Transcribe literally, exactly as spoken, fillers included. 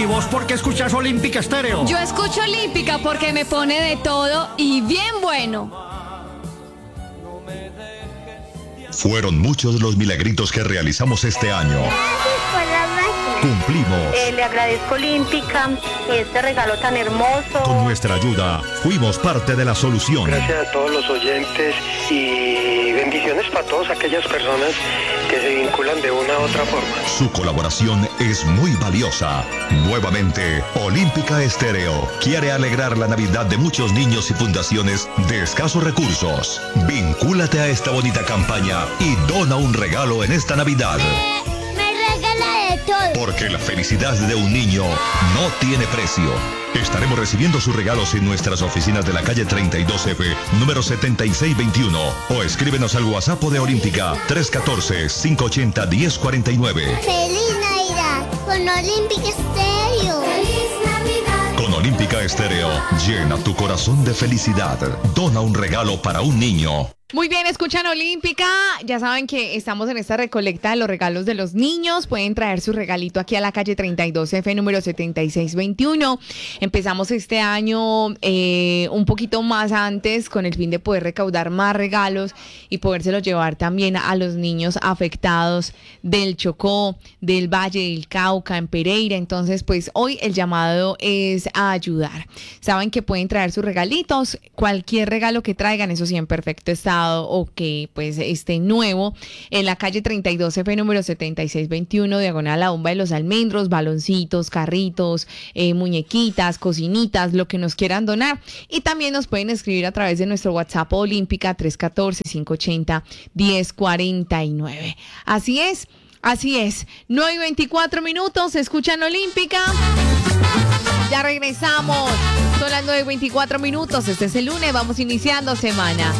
vos por qué escuchas Olímpica Estéreo? Yo escucho Olímpica porque me pone de todo y bien bueno. Fueron muchos los milagritos que realizamos este año. Gracias por la magia. Cumplimos. Eh, le agradezco Olímpica este regalo tan hermoso. Con nuestra ayuda, fuimos parte de la solución. Gracias a todos los oyentes y bendiciones para todas aquellas personas que se vinculan de una u otra forma. Su colaboración es muy valiosa. Nuevamente, Olímpica Estéreo quiere alegrar la Navidad de muchos niños y fundaciones de escasos recursos. Vincúlate a esta bonita campaña y dona un regalo en esta Navidad. Me, me regala de todo. Porque la felicidad de un niño no tiene precio. Estaremos recibiendo sus regalos en nuestras oficinas de la calle treinta y dos F, número setenta y seis veintiuno. O escríbenos al WhatsApp de Olímpica tres uno cuatro, cinco ocho cero, uno cero cuatro nueve. Feliz Navidad con Olímpica Estéreo. Feliz Navidad. Con Olímpica Estéreo, llena tu corazón de felicidad. Dona un regalo para un niño. Muy bien, escuchan Olímpica. Ya saben que estamos en esta recolecta de los regalos de los niños. Pueden traer su regalito aquí a la calle treinta y dos F, número setenta y seis veintiuno. Empezamos este año eh, un poquito más antes con el fin de poder recaudar más regalos y podérselos llevar también a los niños afectados del Chocó, del Valle del Cauca, en Pereira. Entonces, pues hoy el llamado es a ayudar. Saben que pueden traer sus regalitos, cualquier regalo que traigan, eso sí, en perfecto estado o que pues esté nuevo, en la calle treinta y dos F, número setenta y seis veintiuno, diagonal a Bomba de los Almendros, baloncitos, carritos, eh, muñequitas, cocinitas, lo que nos quieran donar. Y también nos pueden escribir a través de nuestro WhatsApp Olímpica tres uno cuatro, cinco ocho cero, uno cero cuatro nueve. Así es, así es. nueve y veinticuatro minutos, escuchan Olímpica. Ya regresamos. Son las nueve y veinticuatro minutos. Este es el lunes, vamos iniciando semana.